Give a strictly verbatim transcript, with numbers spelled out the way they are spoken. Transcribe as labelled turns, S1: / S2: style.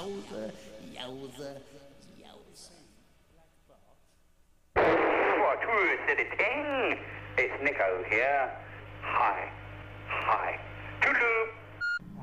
S1: Yowza, yowza, yowza.
S2: What, who said it? It's Nico here. Hi, hi.